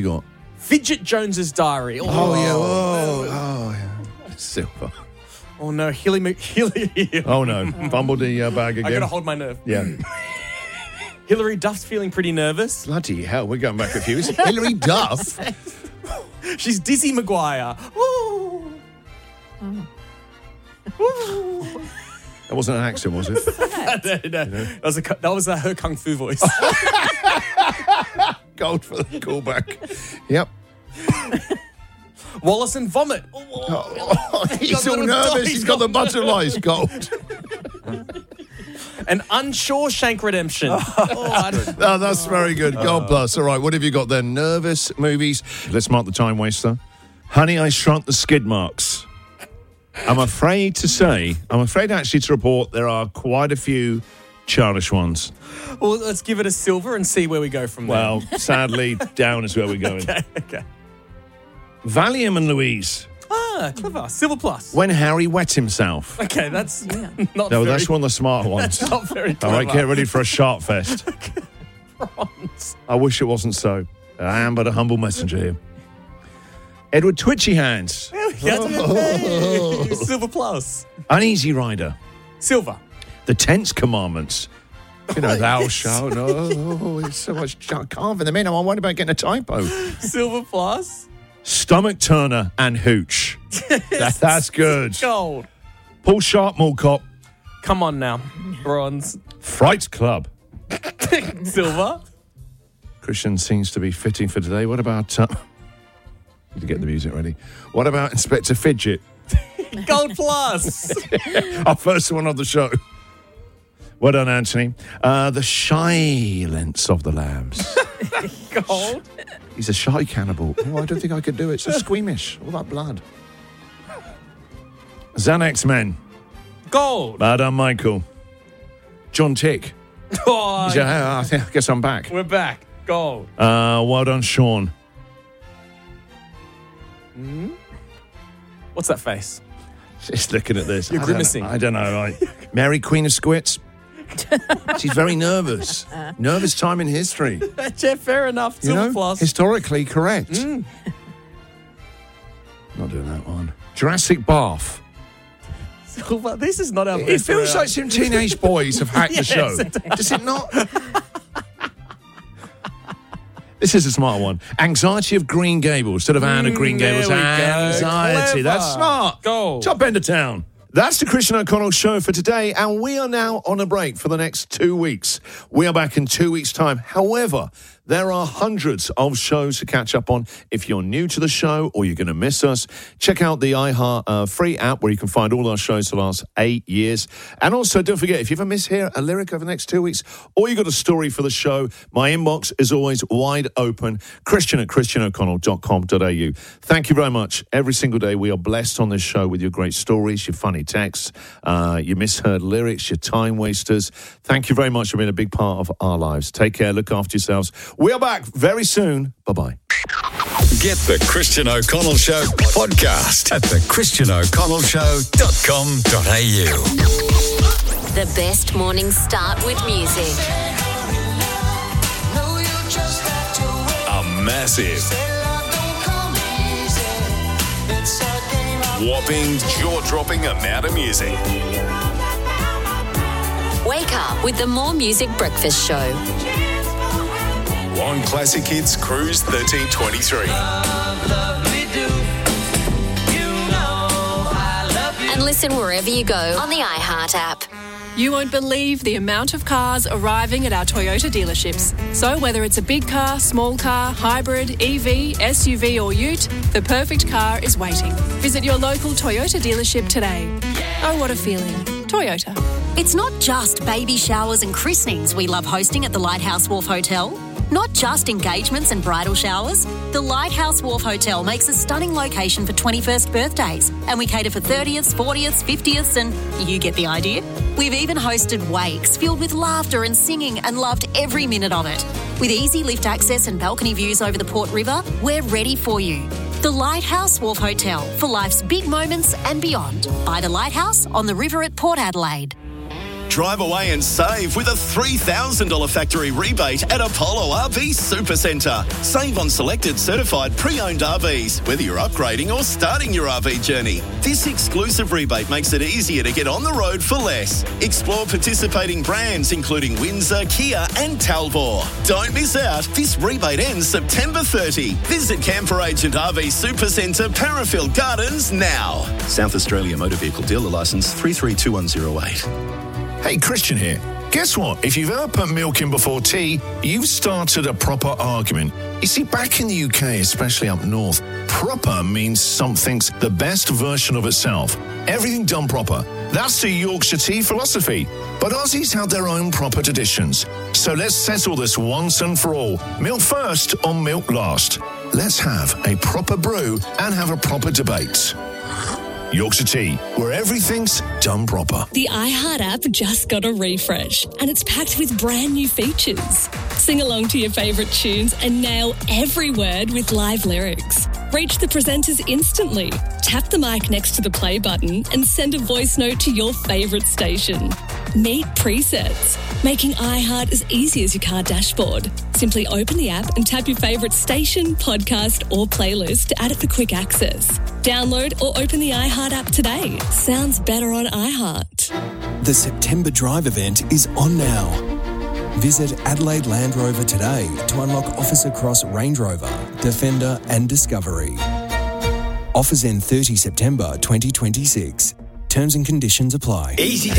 You got? Fidget Jones's Diary. Yeah. Oh, yeah. Silver. Oh, no. Hilly. Oh, no. Fumbled the bag again. I got to hold my nerve. Yeah. Hilary Duff's feeling pretty nervous. Bloody hell, we're going back a few. Is it Hilary Duff? She's Dizzy McGuire. Woo! Woo! That wasn't an accent, was it? No. That was her kung fu voice. Gold for the callback. Yep. Wallace and Vomit. He's all nervous. He's got the butterflies. Gold. An Unshawshank Redemption. Oh, that's very good. Gold plus. All right, what have you got there? Nervous movies. Let's mark the time waster. Honey, I Shrunk the Skid Marks. I'm afraid actually to report there are quite a few childish ones. Well, let's give it a silver and see where we go from there. Well, sadly, down is where we're going. Okay. Valium and Louise. Ah, clever. Silver plus. When Harry wet himself. Okay, that's not No, very... that's one of the smart ones. That's not very All clever. right, get ready for a shark fest. Bronze. I wish it wasn't so. I am but a humble messenger here. Edward Twitchy Hands. Hey, silver plus. Uneasy Rider. Silver. The Tense Commandments. You know, thou yes. shalt. Oh, it's so much carving them in. I'm worried about getting a typo. Silver plus. Stomach Turner and Hooch. That's good. Gold. Paul Sharp Mall Cop. Come on now. Bronze. Fright Club. Silver. Christian seems to be fitting for today. What about... need to get the music ready. What about Inspector Fidget? Gold plus. Our first one of the show. Well done, Anthony. The Silence of the Lambs. Gold. He's a shy cannibal. Oh, I don't think I could do it. So squeamish. All that blood. Xanax Men. Gold. Well done, Michael. John Tick. Oh, I guess I'm back. we're back. Gold. Well done, Sean. What's that face? Just looking at this. You're grimacing. I don't know. Right? Mary, Queen of Squits. She's very nervous. Nervous time in history. Yeah, fair enough. You Silver know, plus. historically correct. Not doing that one. Jurassic Bath. Silver. This is not our It best feels round. like some teenage boys have hacked the Yes, show. it Does it not? This is a smart one. Anxiety of Green Gables. Instead of Anne of Green there Gables. we go. Anxiety. Clever. That's smart. Gold. Top end of town. That's the Christian O'Connell Show for today, and we are now on a break for the next 2 weeks. We are back in 2 weeks' time. However, there are hundreds of shows to catch up on. If you're new to the show or you're going to miss us, check out the iHeart free app where you can find all our shows for the last 8 years. And also, don't forget, if you ever mishear a lyric over the next 2 weeks, or you got a story for the show, my inbox is always wide open. Christian@christianoconnell.com.au. Thank you very much. Every single day we are blessed on this show with your great stories, your funny texts, your misheard lyrics, your time wasters. Thank you very much for being a big part of our lives. Take care. Look after yourselves. We are back very soon. Bye-bye. Get the Christian O'Connell Show podcast at thechristianoconnellshow.com.au. The best morning start with music. A massive, whopping, jaw-dropping amount of music. Wake up with the More Music Breakfast Show. On Classic Hits Cruise 1323. And listen wherever you go on the iHeart app. You won't believe the amount of cars arriving at our Toyota dealerships. So whether it's a big car, small car, hybrid, EV, SUV or ute, the perfect car is waiting. Visit your local Toyota dealership today. Oh, what a feeling. Toyota. It's not just baby showers and christenings we love hosting at the Lighthouse Wharf Hotel. Not just engagements and bridal showers. The Lighthouse Wharf Hotel makes a stunning location for 21st birthdays, and we cater for 30ths, 40ths, 50ths, and you get the idea. We've even hosted wakes filled with laughter and singing and loved every minute of it. With easy lift access and balcony views over the Port River, we're ready for you. The Lighthouse Wharf Hotel, for life's big moments and beyond. By the Lighthouse on the river at Port Adelaide. Drive away and save with a $3,000 factory rebate at Apollo RV Supercentre. Save on selected certified pre-owned RVs, whether you're upgrading or starting your RV journey. This exclusive rebate makes it easier to get on the road for less. Explore participating brands including Windsor, Kia and Talbot. Don't miss out. This rebate ends September 30. Visit Camper Agent RV Supercentre, Parafield Gardens now. South Australia Motor Vehicle Dealer Licence 332108. Hey, Christian here. Guess what? If you've ever put milk in before tea, you've started a proper argument. You see, back in the UK, especially up north, proper means something's the best version of itself. Everything done proper. That's the Yorkshire tea philosophy. But Aussies have their own proper traditions. So let's settle this once and for all. Milk first or milk last? Let's have a proper brew and have a proper debate. Yorkshire Tea, where everything's done proper. The iHeart app just got a refresh, and it's packed with brand new features. Sing along to your favourite tunes and nail every word with live lyrics. Reach the presenters instantly. Tap the mic next to the play button and send a voice note to your favourite station. Meet presets, making iHeart as easy as your car dashboard. Simply open the app and tap your favourite station, podcast or playlist to add it for quick access. Download or open the iHeart app today. Sounds better on iHeart. The September Drive event is on now. Visit Adelaide Land Rover today to unlock offers across Range Rover, Defender and Discovery. Offers end 30 September 2026. Terms and conditions apply. Easy